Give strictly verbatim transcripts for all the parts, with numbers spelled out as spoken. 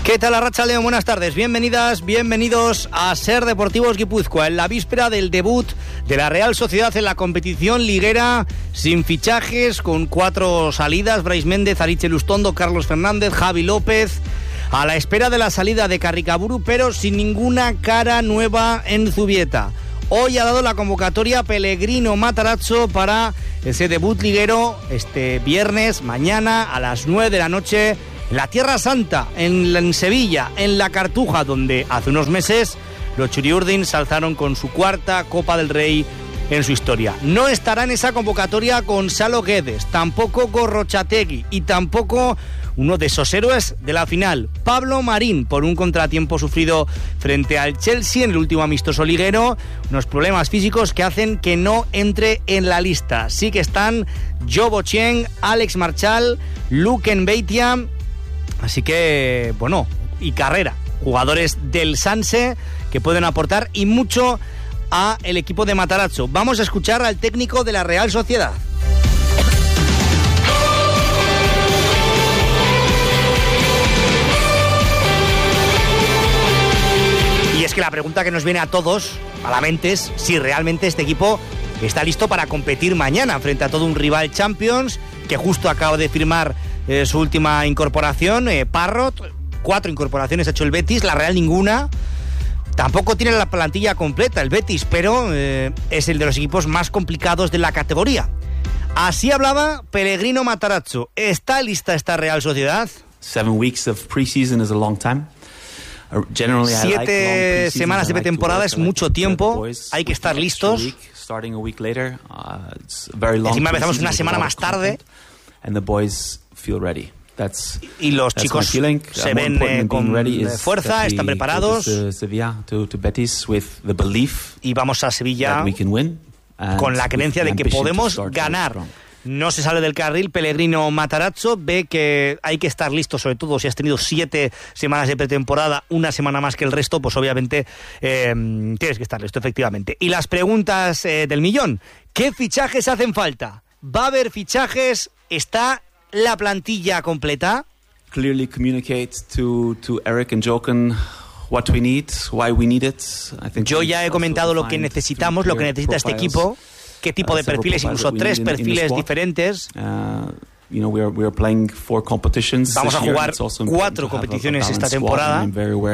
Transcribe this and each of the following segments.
¿Qué tal, Arratsaldeon? Buenas tardes, bienvenidas, bienvenidos a Ser Deportivos Guipúzcoa, en la víspera del debut de la Real Sociedad en la competición liguera, sin fichajes, con cuatro salidas: Brais Méndez, Aritz Lustondo, Carlos Fernández, Javi López, a la espera de la salida de Carricaburu, pero sin ninguna cara nueva en Zubieta. Hoy ha dado la convocatoria Pellegrino Matarazzo para ese debut liguero este viernes, mañana a las nueve de la noche, en la Tierra Santa, en, en Sevilla, en la Cartuja, donde hace unos meses los Churiurdin se alzaron con su cuarta Copa del Rey en su historia. No estará en esa convocatoria Gonzalo Guedes, tampoco Gorrochategui y tampoco uno de esos héroes de la final, Pablo Marín, por un contratiempo sufrido frente al Chelsea en el último amistoso liguero, unos problemas físicos que hacen que no entre en la lista. Sí que están Joe Bocheng, Alex Marchal, Luke Nbeitia, así que, bueno, y Carrera, jugadores del Sanse que pueden aportar y mucho a el equipo de Matarazzo. Vamos a escuchar al técnico de la Real Sociedad. Y es que la pregunta que nos viene a todos a la mente es si realmente este equipo está listo para competir mañana frente a todo un rival Champions que justo acaba de firmar eh, su última incorporación, eh, Parrot. Cuatro incorporaciones ha hecho el Betis, la Real ninguna. Tampoco tiene la plantilla completa el Betis, pero eh, es el de los equipos más complicados de la categoría. Así hablaba Pellegrino Matarazzo. ¿Está lista esta Real Sociedad? Seven weeks of preseason is a long time. Generally, Siete like semanas de pretemporada es mucho tiempo. Hay que estar listos. Encima empezamos una semana más tarde. Y los chicos se ven eh, con fuerza, están preparados. Y vamos a Sevilla con la creencia de que podemos ganar. No se sale del carril Pellegrino Matarazzo, ve que hay que estar listo, sobre todo si has tenido siete semanas de pretemporada, una semana más que el resto, pues obviamente eh, tienes que estar listo, efectivamente. Y las preguntas eh, del millón: ¿qué fichajes hacen falta? ¿Va a haber fichajes? ¿Está la plantilla completa? Clearly communicate to, to Eric and Jochen what we need, why we need it. I think Yo ya he comentado lo que necesitamos, lo que necesita este equipo. ¿Qué tipo de perfiles? Incluso tres perfiles diferentes. Vamos a jugar cuatro competiciones esta temporada.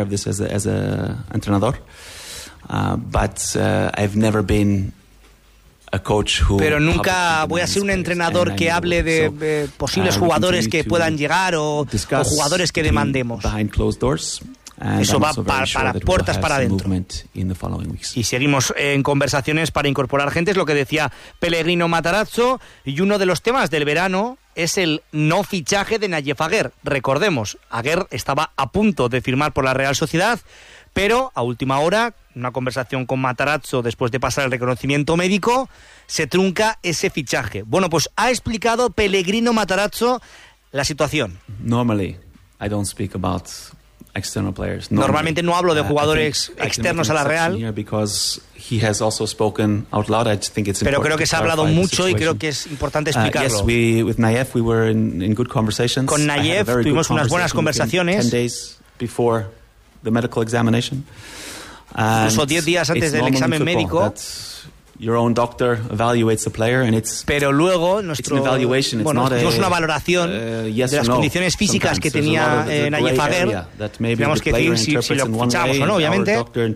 Pero nunca voy a ser un entrenador que hable de, de posibles jugadores que puedan llegar o, o jugadores que demandemos. Eso va para, para puertas para adentro. Y seguimos en conversaciones para incorporar gente, es lo que decía Pellegrino Matarazzo. Y uno de los temas del verano es el no fichaje de Nayef Aguer. Recordemos, Aguer estaba a punto de firmar por la Real Sociedad, pero a última hora, una conversación con Matarazzo después de pasar el reconocimiento médico, se trunca ese fichaje. Bueno, pues ha explicado Pellegrino Matarazzo la situación. Normally, I don't speak about external players. No, Normalmente no hablo de jugadores uh, externos a la Real, pero creo que se ha hablado mucho y creo que es importante explicarlo. Uh, yes, we, with Nayef, we were in, in good conversations. Con Nayef tuvimos unas buenas conversaciones. ten days before the medical examination. Incluso diez días antes del examen médico. Your own doctor evaluates the player and it's pero luego nuestro bueno, hicimos una valoración uh, yes de las no. condiciones físicas Sometimes que tenía eh, Nayef Aguer. Tenemos que decir si, si lo fichamos o no, obviamente.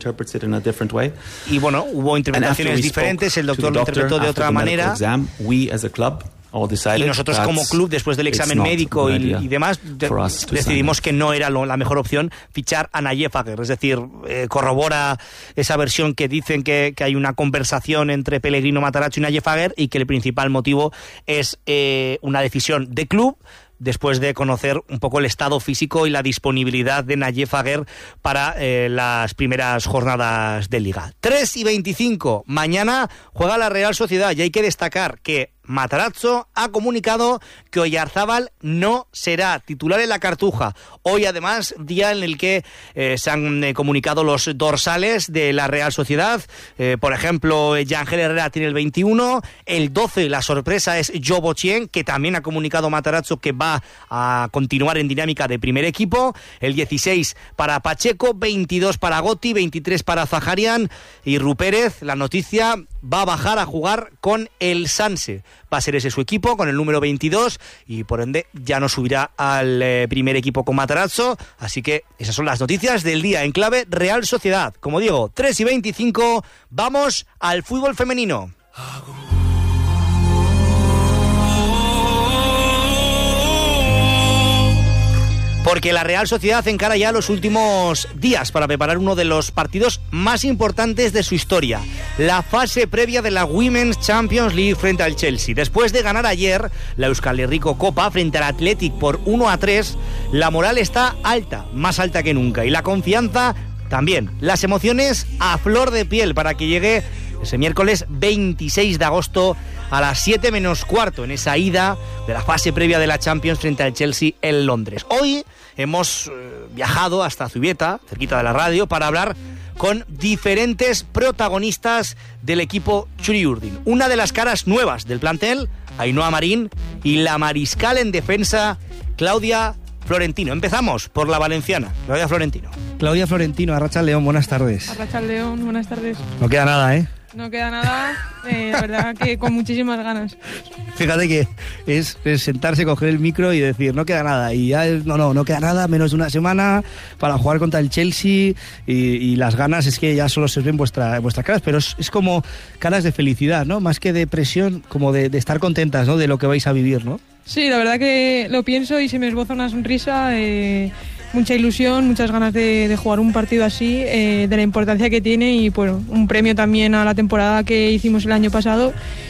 Y bueno, hubo interpretaciones diferentes, el doctor lo interpretó de otra manera. Exam, we as a club y nosotros como club, después del examen médico y, y demás, de, decidimos que no era lo, la mejor opción fichar a Nayef Aguer. Es decir, eh, corrobora esa versión que dicen que, que hay una conversación entre Pellegrino Matarazzo y Nayef Aguer y que el principal motivo es eh, una decisión de club, después de conocer un poco el estado físico y la disponibilidad de Nayef Aguer para eh, las primeras jornadas de Liga. tres y veinticinco, mañana juega la Real Sociedad y hay que destacar que Matarazzo ha comunicado que Oyarzábal no será titular en la Cartuja. Hoy, además, día en el que eh, se han eh, comunicado los dorsales de la Real Sociedad. Eh, por ejemplo, Yangel Herrera tiene el veintiuno. El doce, la sorpresa es Jobo Chien, que también ha comunicado Matarazzo que va a continuar en dinámica de primer equipo. El dieciséis para Pacheco, veintidós para Gotti, veintitrés para Zaharian. Y Rupérez, la noticia, va a bajar a jugar con el Sanse. Va a ser ese su equipo, con el número veintidós, y por ende ya no subirá al eh, primer equipo con Matarazzo. Así que esas son las noticias del día en clave Real Sociedad. Como digo, tres y veinticinco, vamos al fútbol femenino. Porque la Real Sociedad encara ya los últimos días para preparar uno de los partidos más importantes de su historia, la fase previa de la Women's Champions League frente al Chelsea. Después de ganar ayer la Euskal Herriko Copa frente al Athletic por uno a tres, la moral está alta, más alta que nunca, y la confianza también. Las emociones a flor de piel para que llegue ese miércoles veintiséis de agosto a las siete menos cuarto en esa ida de la fase previa de la Champions frente al Chelsea en Londres. Hoy hemos eh, viajado hasta Zubieta, cerquita de la radio, para hablar con diferentes protagonistas del equipo Txuri Urdin. Una de las caras nuevas del plantel, Ainhoa Marín, y la mariscal en defensa, Claudia Florentino. Empezamos por la valenciana, Claudia Florentino. Claudia Florentino, Arratsaldeon, buenas tardes. Arratsaldeon, buenas tardes. No queda nada, ¿eh? No queda nada, eh, la verdad que con muchísimas ganas. Fíjate que es, es sentarse, coger el micro y decir, no queda nada. Y ya, es, no, no, no queda nada, menos de una semana para jugar contra el Chelsea. Y, y las ganas es que ya solo se ven vuestra, vuestras caras, pero es, es como caras de felicidad, ¿no? Más que de presión, como de, de estar contentas, ¿no? De lo que vais a vivir, ¿no? Sí, la verdad que lo pienso y se me esboza una sonrisa. Eh, mucha ilusión, muchas ganas de, de jugar un partido así, eh, de la importancia que tiene, y bueno, un premio también a la temporada que hicimos el año pasado,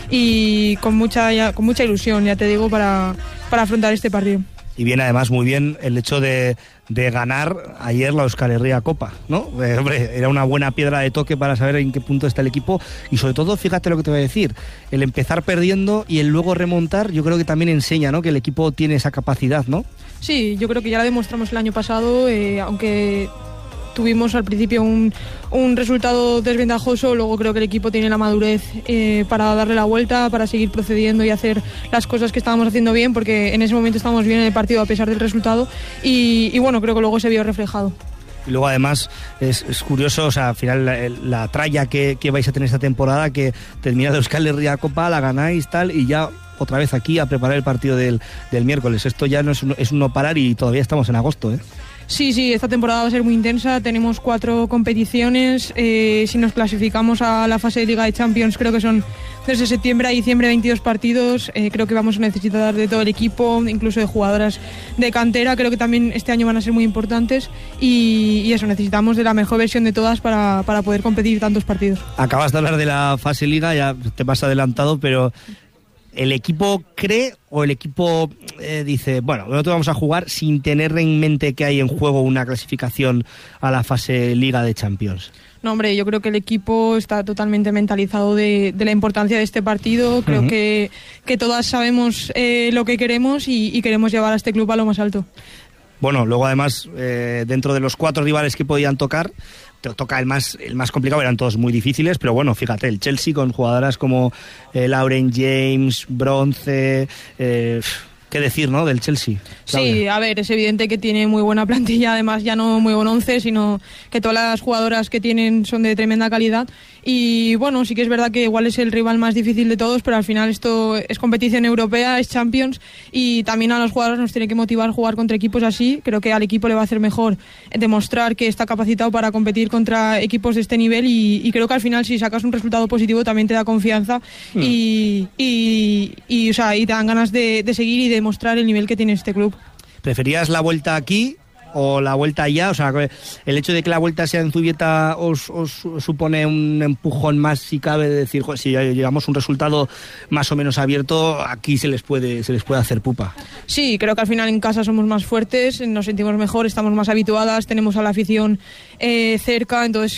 y con mucha ya, con mucha ilusión, ya te digo, para, para afrontar este partido. Y viene además muy bien el hecho de, de ganar ayer la Euskal Herria Copa, ¿no? Eh, hombre, era una buena piedra de toque para saber en qué punto está el equipo, y sobre todo, fíjate lo que te voy a decir, el empezar perdiendo y el luego remontar, yo creo que también enseña, ¿no?, que el equipo tiene esa capacidad, ¿no? Sí, yo creo que ya la demostramos el año pasado, eh, aunque tuvimos al principio un, un resultado desventajoso, luego creo que el equipo tiene la madurez eh, para darle la vuelta, para seguir procediendo y hacer las cosas que estábamos haciendo bien, porque en ese momento estábamos bien en el partido a pesar del resultado, y, y bueno, creo que luego se vio reflejado. Y luego además es, es curioso, o sea, al final la, la tralla que, que vais a tener esta temporada, que termina de Euskal Herria Copa, la ganáis tal, y ya otra vez aquí a preparar el partido del, del miércoles. Esto ya no es un, es un no parar, y todavía estamos en agosto, ¿eh? Sí, sí, esta temporada va a ser muy intensa. Tenemos cuatro competiciones. Eh, si nos clasificamos a la fase de Liga de Champions, creo que son desde septiembre a diciembre veintidós partidos. Eh, creo que vamos a necesitar de todo el equipo, incluso de jugadoras de cantera. Creo que también este año van a ser muy importantes, y, y eso, necesitamos de la mejor versión de todas para, para poder competir tantos partidos. Acabas de hablar de la fase Liga, ya te vas adelantado, pero ¿el equipo cree o el equipo eh, dice, bueno, nosotros vamos a jugar sin tener en mente que hay en juego una clasificación a la fase Liga de Champions? No, hombre, yo creo que el equipo está totalmente mentalizado de, de la importancia de este partido. Creo uh-huh. que, que todas sabemos eh, lo que queremos, y, y queremos llevar a este club a lo más alto. Bueno, luego además, eh, dentro de los cuatro rivales que podían tocar, te toca el más el más complicado, eran todos muy difíciles, pero bueno, fíjate, el Chelsea con jugadoras como eh, Lauren James, Bronce, eh, qué decir, ¿no?, del Chelsea. Claudia. Sí, a ver, es evidente que tiene muy buena plantilla, además ya no muy buen once, sino que todas las jugadoras que tienen son de tremenda calidad, y bueno, sí que es verdad que igual es el rival más difícil de todos, pero al final esto es competición europea, es Champions, y también a los jugadores nos tiene que motivar jugar contra equipos así. Creo que al equipo le va a hacer mejor demostrar que está capacitado para competir contra equipos de este nivel, y, y creo que al final si sacas un resultado positivo también te da confianza mm. y, y, y, o sea, y te dan ganas de, de seguir y de demostrar el nivel que tiene este club. ¿Preferías la vuelta aquí o la vuelta allá? O sea, el hecho de que la vuelta sea en Zubieta os, os supone un empujón más, si cabe, de decir, joder, si llegamos a un resultado más o menos abierto, aquí se les puede se les puede hacer pupa. Sí, creo que al final en casa somos más fuertes, nos sentimos mejor, estamos más habituadas, tenemos a la afición eh, cerca, entonces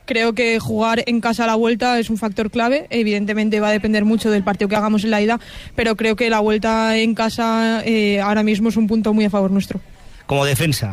Creo que jugar en casa a la vuelta es un factor clave. Evidentemente va a depender mucho del partido que hagamos en la ida, pero creo que la vuelta en casa eh, ahora mismo es un punto muy a favor nuestro. Como defensa,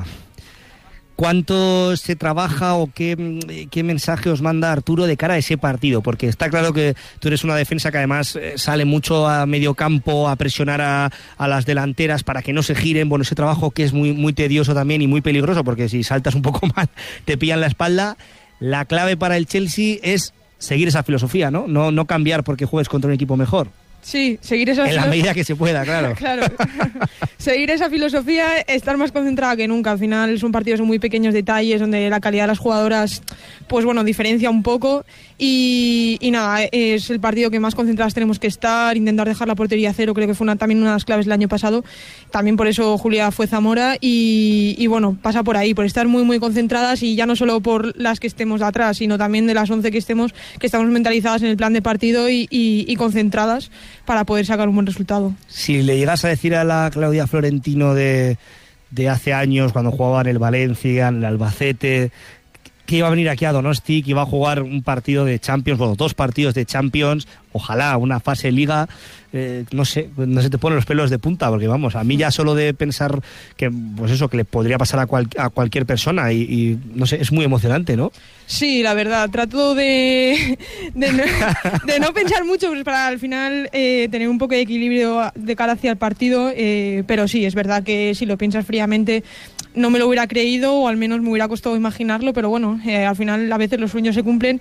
¿cuánto se trabaja o qué, qué mensaje os manda Arturo de cara a ese partido? Porque está claro que tú eres una defensa que además eh, sale mucho a medio campo a presionar a, a las delanteras para que no se giren. Bueno, ese trabajo que es muy, muy tedioso también y muy peligroso, porque si saltas un poco mal te pillan la espalda. La clave para el Chelsea es seguir esa filosofía, ¿no? No, no cambiar porque juegues contra un equipo mejor. Sí, seguir esa en la medida que se pueda, claro. Claro. Seguir esa filosofía, estar más concentrada que nunca. Al final son partidos de muy pequeños detalles donde la calidad de las jugadoras, pues bueno, diferencia un poco. Y, y nada, es el partido que más concentradas tenemos que estar, intentar dejar la portería a cero. Creo que fue una, también una de las claves el año pasado. También por eso Julia fue Zamora y, y bueno, pasa por ahí, por estar muy muy concentradas, y ya no solo por las que estemos de atrás, sino también de las once que estemos, que estamos mentalizadas en el plan de partido y, y, y concentradas para poder sacar un buen resultado. Si le llegas a decir a la Claudia Florentino de, de hace años, cuando jugaba en el Valencia, en el Albacete, que iba a venir aquí a Donosti, que iba a jugar un partido de Champions, bueno, dos partidos de Champions, ojalá una fase Liga, eh, no sé, no se te ponen los pelos de punta, porque vamos, a mí ya solo de pensar que, pues eso, que le podría pasar a, cual, a cualquier persona y, y, no sé, es muy emocionante, ¿no? Sí, la verdad, trato de, de, no, de no pensar mucho, pues para al final eh, tener un poco de equilibrio de cara hacia el partido, eh, pero sí, es verdad que si lo piensas fríamente no me lo hubiera creído, o al menos me hubiera costado imaginarlo, pero bueno, eh, al final a veces los sueños se cumplen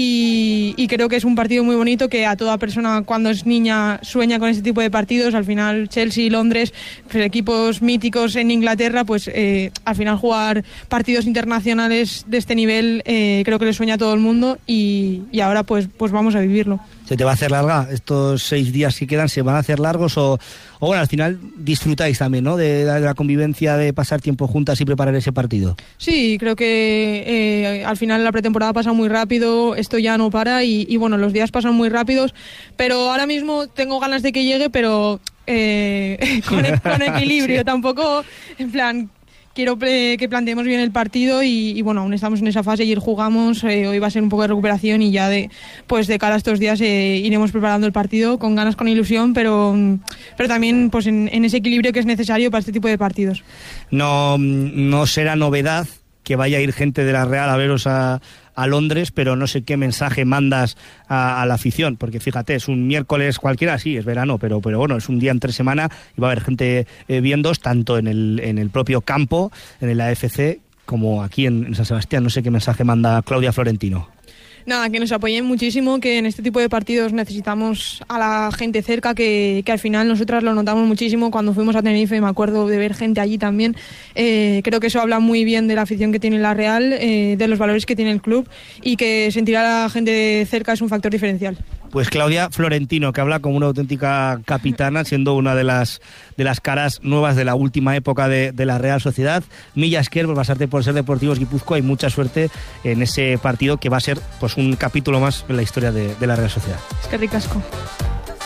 y, y creo que es un partido muy bonito, que a toda persona cuando es niña sueña con este tipo de partidos. Al final Chelsea, Londres, pues, equipos míticos en Inglaterra, pues eh, al final jugar partidos internacionales de este nivel eh, creo que le sueña a todo el mundo y, y ahora pues, pues vamos a vivirlo. ¿Se te va a hacer larga? ¿Estos seis días que quedan se van a hacer largos o, o bueno, al final disfrutáis también, ¿no? De, de la convivencia, de pasar tiempo juntas y preparar ese partido. Sí, creo que eh, al final la pretemporada pasa muy rápido, esto ya no para y, y bueno, los días pasan muy rápidos, pero ahora mismo tengo ganas de que llegue, pero eh, con, con equilibrio, sí. Tampoco en plan... Quiero que planteemos bien el partido y, y bueno, aún estamos en esa fase y jugamos, eh, hoy va a ser un poco de recuperación y ya de pues de cara a estos días eh, iremos preparando el partido con ganas, con ilusión, pero, pero también pues en, en ese equilibrio que es necesario para este tipo de partidos. No, no será novedad que vaya a ir gente de la Real a veros a, a Londres, pero no sé qué mensaje mandas a, a la afición, porque fíjate, es un miércoles cualquiera, sí, es verano, pero, pero bueno, es un día entre semana y va a haber gente eh, viéndos tanto en el, en el propio campo, en el A F C, como aquí en, en San Sebastián. No sé qué mensaje manda Claudia Florentino. Nada, que nos apoyen muchísimo, que en este tipo de partidos necesitamos a la gente cerca, que, que al final nosotras lo notamos muchísimo. Cuando fuimos a Tenerife me acuerdo de ver gente allí también. Eh, creo que eso habla muy bien de la afición que tiene la Real, eh, de los valores que tiene el club, y que sentir a la gente cerca es un factor diferencial. Pues Claudia Florentino, que habla como una auténtica capitana, siendo una de las de las caras nuevas de la última época de, de la Real Sociedad. Milla Esker, por pasarte por Ser Deportivos Guipúzcoa, y mucha suerte en ese partido que va a ser pues un capítulo más en la historia de, de la Real Sociedad. Es que ricasco.